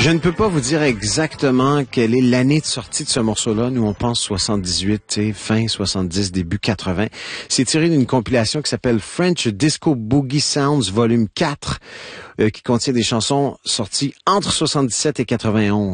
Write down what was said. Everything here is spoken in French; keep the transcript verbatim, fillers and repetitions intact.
Je ne peux pas vous dire exactement quelle est l'année de sortie de ce morceau-là. Nous, on pense soixante-dix-huit, fin soixante-dix, début quatre-vingts. C'est tiré d'une compilation qui s'appelle French Disco Boogie Sounds Volume quatre, euh, qui contient des chansons sorties entre soixante-dix-sept et quatre-vingt-onze.